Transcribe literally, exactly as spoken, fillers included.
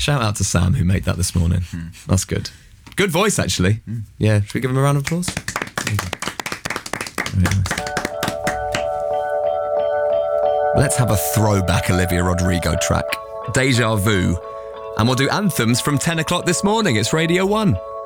Shout out to Sam who made that this morning. Mm. That's good. Good voice, actually. Mm. Yeah, should we give him a round of applause? Very nice. Let's have a throwback Olivia Rodrigo track. Deja Vu. And we'll do anthems from ten o'clock this morning. It's Radio one.